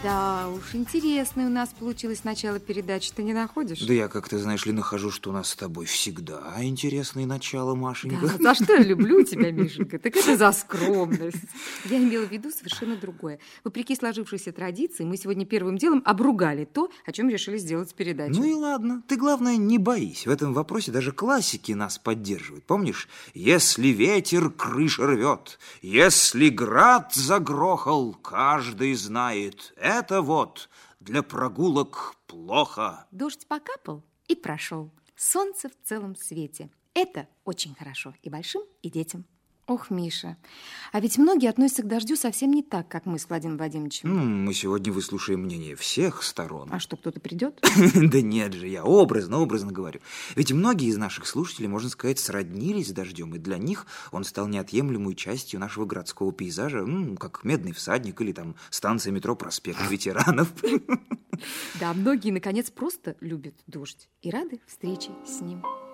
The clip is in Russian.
Да уж, интересное у нас получилось начало передачи, ты не находишь? Да я, как ты знаешь ли, нахожу, что у нас с тобой всегда интересное начало, Машенька. Да, за что я люблю тебя, Мишенька? Так это за скромность. Я имела в виду совершенно другое. Вопреки сложившейся традиции, мы сегодня первым делом обругали то, о чем решили сделать передачу. Ну и ладно. Ты, главное, не боись. В этом вопросе даже классики нас поддерживают. Помнишь? Если ветер крыши рвет, если град загрохал, каждый знает, это вот для прогулок плохо. Дождь покапал и прошел. Солнце в целом свете. Это очень хорошо и большим, и детям. Ох, Миша, а ведь многие относятся к дождю совсем не так, как мы с Владимиром Владимировичем. Мы сегодня выслушаем мнение всех сторон. А что, кто-то придет? Да нет же, я образно говорю. Ведь многие из наших слушателей, можно сказать, сроднились с дождем, и для них он стал неотъемлемой частью нашего городского пейзажа, как «Медный всадник» или там станция метро «Проспект ветеранов». Да, многие, наконец, просто любят дождь и рады встрече с ним.